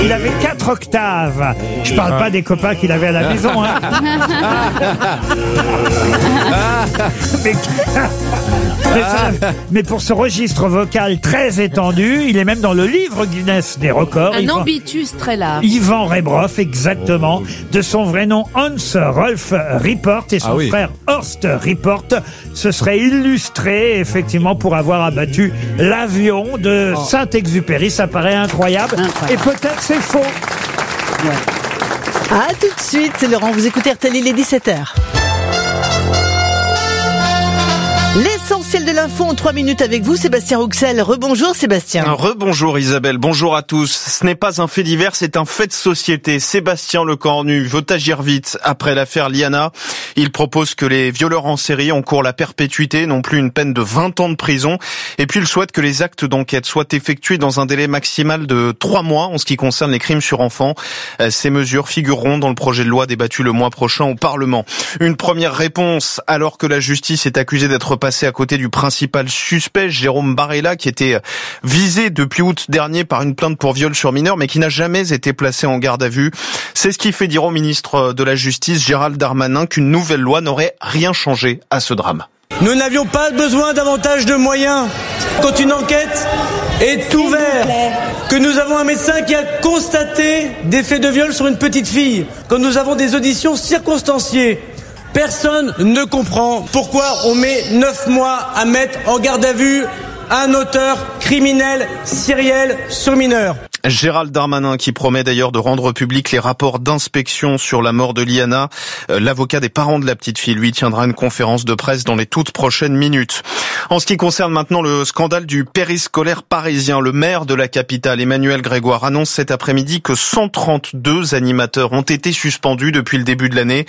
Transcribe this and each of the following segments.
Il avait 4 octaves. Je parle pas des copains qu'il avait à la maison. Hein. mais pour ce registre vocal très étendu, il est même dans le livre Guinness des records. Un ambitus très large. Ivan Rebroff, exactement. De son vrai nom, Hans Rolf Ripport, et son frère Horst Ripport se serait illustré, effectivement, pour avoir abattu l'avion de Saint-Exupéry. Ça paraît incroyable. Et peut-être c'est faux. À tout de suite, Laurent, vous écoutez RTL, il est 17h. L'essentiel de l'info en 3 minutes avec vous, Sébastien Rouxel. Rebonjour Sébastien. Rebonjour Isabelle, bonjour à tous. Ce n'est pas un fait divers, c'est un fait de société. Sébastien Lecornu veut agir vite après l'affaire Liana. Il propose que les violeurs en série encourent la perpétuité, non plus une peine de 20 ans de prison. Et puis il souhaite que les actes d'enquête soient effectués dans un délai maximal de 3 mois en ce qui concerne les crimes sur enfants. Ces mesures figureront dans le projet de loi débattu le mois prochain au Parlement. Une première réponse alors que la justice est accusée d'être passée à côté du principal suspect, Jérôme Barella, qui était visé depuis août dernier par une plainte pour viol sur mineur, mais qui n'a jamais été placé en garde à vue. C'est ce qui fait dire au ministre de la Justice, Gérald Darmanin, qu'une nouvelle loi n'aurait rien changé à ce drame. Nous n'avions pas besoin davantage de moyens. Quand une enquête est ouverte, que nous avons un médecin qui a constaté des faits de viol sur une petite fille, quand nous avons des auditions circonstanciées, personne ne comprend pourquoi on met 9 mois à mettre en garde à vue un auteur criminel sériel sur mineur. Gérald Darmanin qui promet d'ailleurs de rendre public les rapports d'inspection sur la mort de Liana. L'avocat des parents de la petite fille, lui, tiendra une conférence de presse dans les toutes prochaines minutes. En ce qui concerne maintenant le scandale du périscolaire parisien, le maire de la capitale, Emmanuel Grégoire, annonce cet après-midi que 132 animateurs ont été suspendus depuis le début de l'année,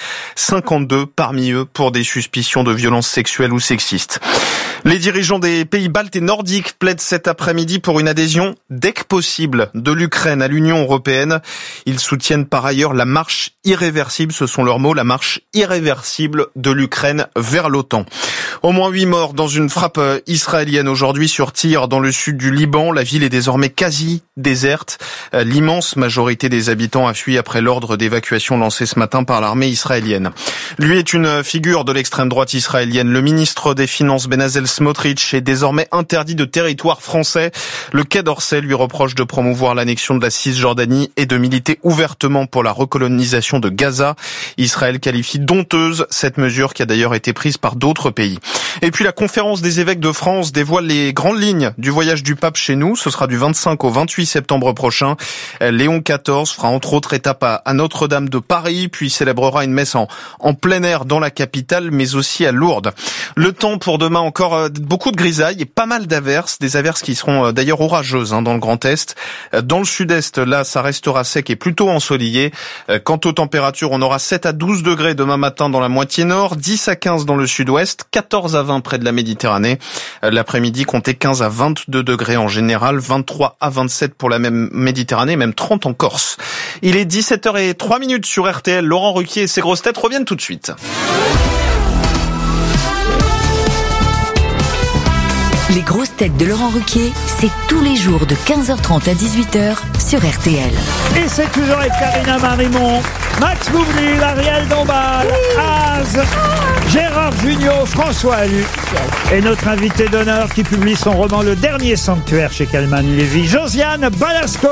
52 parmi eux pour des suspicions de violences sexuelles ou sexistes. Les dirigeants des pays baltes et nordiques plaident cet après-midi pour une adhésion dès que possible de l'Ukraine à l'Union européenne. Ils soutiennent par ailleurs la marche irréversible, ce sont leurs mots, la marche irréversible de l'Ukraine vers l'OTAN. Au moins 8 morts dans une frappe israélienne aujourd'hui sur Tyr dans le sud du Liban. La ville est désormais quasi déserte. L'immense majorité des habitants a fui après l'ordre d'évacuation lancé ce matin par l'armée israélienne. Lui est une figure de l'extrême droite israélienne. Le ministre des Finances Benazzel Smotrich est désormais interdit de territoire français. Le Quai d'Orsay lui reproche de promouvoir l'annexion de la Cisjordanie et de militer ouvertement pour la recolonisation de Gaza. Israël qualifie d'honteuse cette mesure qui a d'ailleurs été prise par d'autres pays. Et puis la conférence des évêques de France dévoile les grandes lignes du voyage du pape chez nous. Ce sera du 25 au 28 septembre prochain. Léon XIV fera entre autres étape à Notre-Dame de Paris, puis célébrera une messe en plein air dans la capitale, mais aussi à Lourdes. Le temps pour demain, encore beaucoup de grisailles et pas mal d'averses, des averses qui seront d'ailleurs orageuses dans le Grand Est. Dans le Sud-Est, là, ça restera sec et plutôt ensoleillé. Quant aux températures, on aura 7 à 12 degrés demain matin dans la moitié nord, 10 à 15 dans le Sud-Ouest, 14 à 20 près de la Méditerranée. L'après-midi, comptez 15 à 22 degrés en général, 23 à 27 pour la même Méditerranée, même 30 en Corse. Il est 17h03 sur RTL. Laurent Ruquier et ses grosses têtes reviennent tout de suite. Les grosses têtes de Laurent Ruquier, c'est tous les jours de 15h30 à 18h sur RTL. Et c'est toujours avec Karina Marimont, Max Boublil, Ariel Dombal, Az, Gérard Jugnot, François Allu et notre invité d'honneur qui publie son roman Le Dernier Sanctuaire chez Calman Lévy, Josiane Balasco.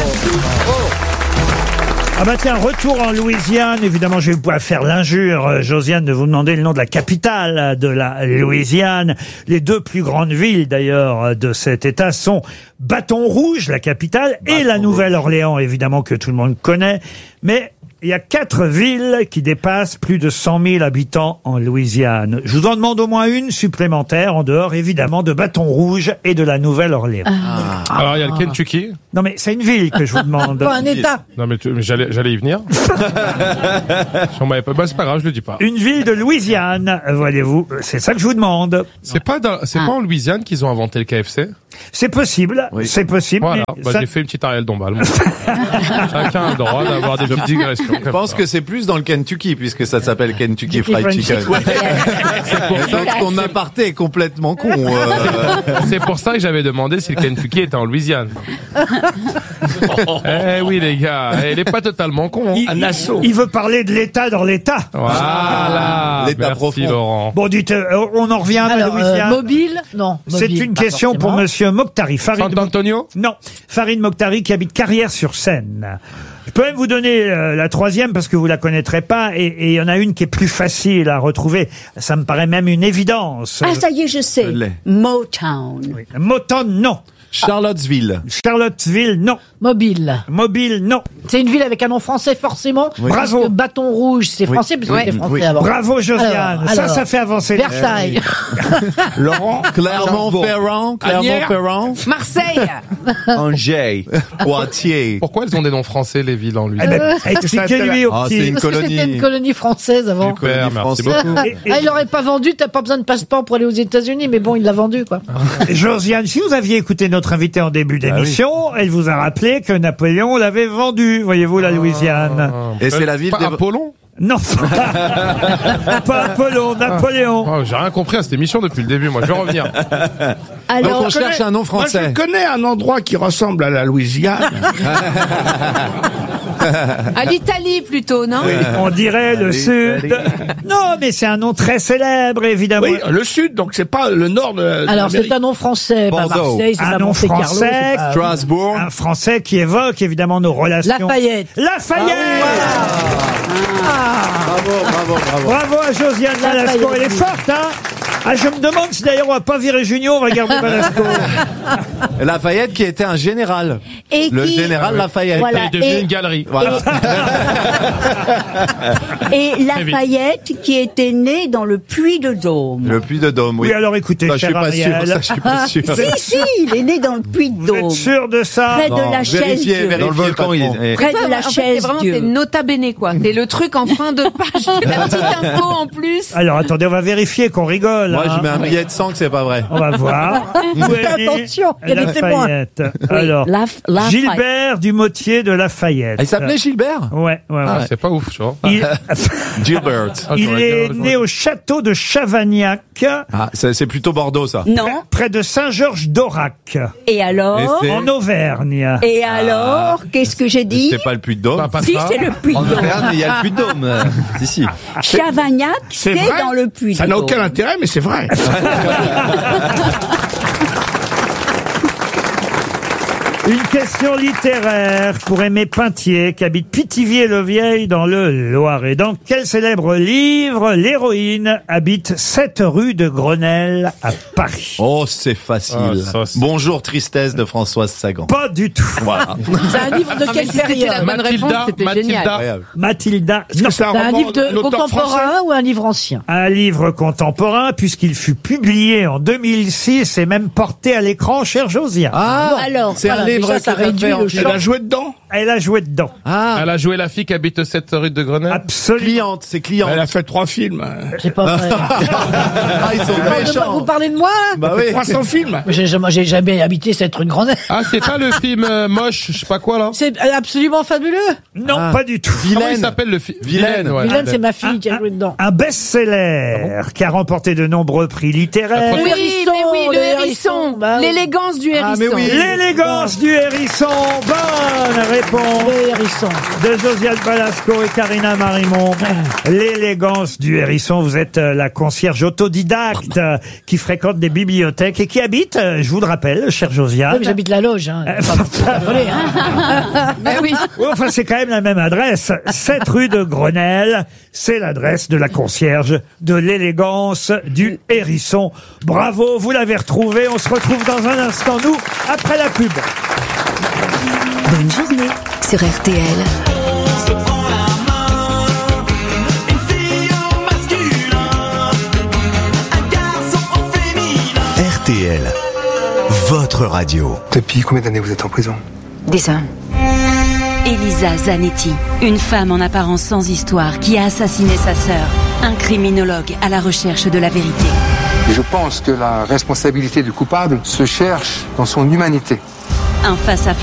Ah bah tiens, retour en Louisiane. Évidemment, je vais pouvoir faire l'injure, Josiane, de vous demander le nom de la capitale de la Louisiane. Les deux plus grandes villes, d'ailleurs, de cet État sont Baton Rouge, la capitale, et la Nouvelle-Orléans, évidemment, que tout le monde connaît. Mais il y a 4 villes qui dépassent plus de 100 000 habitants en Louisiane. Je vous en demande au moins une supplémentaire, en dehors, évidemment, de Baton Rouge et de la Nouvelle-Orléans. Alors, il y a le Kentucky. Non, mais c'est une ville que je vous demande. Pas un État. Non, mais j'allais y venir. Si on m'avait pas, c'est pas grave, je le dis pas. Une ville de Louisiane, voyez-vous. C'est ça que je vous demande. C'est pas en Louisiane qu'ils ont inventé le KFC? C'est possible, c'est possible. Voilà, mais ça... j'ai fait une petite Ariel Dombal. Chacun a le droit d'avoir des petites digressions. Je pense que c'est plus dans le Kentucky, puisque ça s'appelle Kentucky Fried Chicken. C'est pour ça que ton aparté est complètement con. C'est pour ça que j'avais demandé si le Kentucky était en Louisiane. Eh oui, les gars, il est pas totalement con. Il veut parler de l'État dans l'État. Voilà. L'État Merci, profond. Laurent. Bon, dites, on en revient à Louisiane. Mobile? Non. C'est mobile, une pas question pour forcément. Monsieur Mokhtari. Farid Sant'Antonio? Non, Farid Mokhtari qui habite Carrière-sur-Seine. Je peux même vous donner la troisième parce que vous la connaîtrez pas et il y en a une qui est plus facile à retrouver. Ça me paraît même une évidence. Ah, ça y est, je sais. Je l'ai. Motown. Motown, non. Charlottesville. Charlottesville, non. Mobile. Mobile, non. C'est une ville avec un nom français, forcément. Oui. Parce Bravo. que Bâton Rouge, c'est français, parce que c'était français avant. Bravo, Josiane. Alors, ça fait avancer les Versailles. Laurent. Clermont-Ferrand. Clermont-Ferrand. Marseille. Angers. Poitiers. Pourquoi elles ont des noms français, les villes en lui? Eh ben, expliquez-lui au Ah, petit. c'est une Parce que c'était colonie. une colonie française avant. Super, merci français. beaucoup. Ah, il l'aurait pas vendu, t'as pas besoin de passeport pour aller aux États-Unis, mais bon, il l'a vendu, quoi. Josiane, si vous aviez écouté notre invité en début d'émission, elle vous a rappelé que Napoléon l'avait vendu, voyez-vous, la Louisiane. Et c'est la ville Pas des... Apollon? Non, pas Apollon, Napoléon. Oh, j'ai rien compris à cette émission depuis le début, moi. Je vais revenir. Donc Alors, on cherche un nom Moi, français. je connais un endroit qui ressemble à la Louisiane. à l'Italie plutôt, non? On dirait le sud. Non, mais c'est un nom très célèbre, évidemment. Oui, le sud, donc c'est pas le nord de Alors, c'est l'Amérique. un nom français, pas Bordeaux. Marseille, c'est Un pas nom Monte-Carlo. français. c'est pas- Strasbourg. Un Français qui évoque évidemment nos relations. Lafayette. Lafayette. Bravo. Bravo à Josiane Balasco. Lafayette. Elle est forte, hein? Ah, je me demande si d'ailleurs on va pas virer Junior, on va garder Balasco. Lafayette qui était un général. Et Le qui- général Lafayette. Voilà. Il est devenu Et- une galerie. Voilà. Et Lafayette qui était né dans le Puy-de-Dôme. Le Puy-de-Dôme, oui. Oui, alors écoutez, Ça, je suis cher pas sûr. Ariel. Ça, je suis pas sûr. Si, il est né dans le Vous Puy-de-Dôme. êtes sûr de ça? Près de Non, la chaise vérifiez, Dieu. vérifiez, Dans le volcan, patron. il est. Près de la En fait, chaise c'est vraiment Dieu. t'es nota bene, quoi. T'es le truc en fin de page. La petite info en plus. Alors attendez, on va vérifier qu'on rigole. Moi, hein. je mets un billet de 100 que c'est pas vrai. On va voir. Où est né Attention, il y a des témoins. Lafayette. Alors, Lafayette. Gilbert du Motier de Lafayette. Il s'appelait Gilbert. Ouais. Ah, c'est pas ouf, tu vois. Il, Gilbert. Ah, il j'aurais est dit- né au château de Chavagnac, Ah, c'est plutôt Bordeaux, ça. Non. près de Saint-Georges d'Aurac, Et alors? Et c'est- en Auvergne. Et alors? Qu'est-ce que j'ai dit? C'est pas le Puy-de-Dôme. Pas Si, ça. c'est le En Puy-de-Dôme. Auvergne, il y a le Puy-de-Dôme. Si. Chavagnac, c'est vrai dans le Puy-de-Dôme. Ça n'a aucun intérêt, mais c'est vrai. Une question littéraire pour Aimé Pintier, qui habite Pithiviers-le-Vieil dans le Loiret. Dans quel célèbre livre l'héroïne habite 7 rue de Grenelle à Paris? Oh, c'est facile. Ah, ça, c'est- Bonjour, tristesse de Françoise Sagan. Pas du tout. Voilà. C'est un livre de quelle Si c'était la période? bonne réponse, c'était génial. Incroyable. Mathilda. Est-ce Non. que c'est un C'est un roman, livre un auteur français contemporain ou un livre ancien? Un livre contemporain, puisqu'il fut publié en 2006 et même porté à l'écran, cher Josiane. Ah, Alors, c'est un voilà, livre déjà, qui ça a fait réduit le en- Elle a joué dedans. Elle a joué dedans. Ah, Elle a joué la fille qui habite 7 rue de Grenelle. Absolument. cliente, c'est cliente. Elle a fait 3 films. C'est pas vrai. Ah, ils sont méchants. Vous parlez de moi, là? Bah oui. 300 films. Mais j'ai jamais habité cette rue de Grenelle. Ah, c'est pas le film moche, je sais pas quoi, là. C'est absolument fabuleux. Non, Ah. pas du tout. Comment il Vilaine. s'appelle le film? Vilaine. Ouais. Vilaine, c'est ma fille qui a joué dedans. Un best-seller qui a remporté de nombreux prix littéraires. Le Oui, hérisson, mais oui, le le hérisson. hérisson. Bah oui. L'élégance du Ah, mais hérisson. oui. L'élégance du hérisson. Bonne réponse Le hérisson. de Josiane Balasco et Karina Marimont. L'élégance du hérisson. Vous êtes la concierge autodidacte qui fréquente des bibliothèques et qui habite, je vous le rappelle, chère Oui, Josiane. mais j'habite la loge, hein. Faut pas affoler, hein. Ah oui. Oui, enfin, c'est quand même la même adresse. 7 rue de Grenelle. C'est l'adresse de la concierge de l'élégance du hérisson. Bravo, vous l'avez retrouvé. On se retrouve dans un instant, nous, après la pub. Bonne journée sur RTL. RTL, votre radio. Depuis combien d'années vous êtes en prison? 10 ans. Elisa Zanetti, une femme en apparence sans histoire qui a assassiné sa sœur. Un criminologue à la recherche de la vérité. Et je pense que la responsabilité du coupable se cherche dans son humanité. Un face-à-face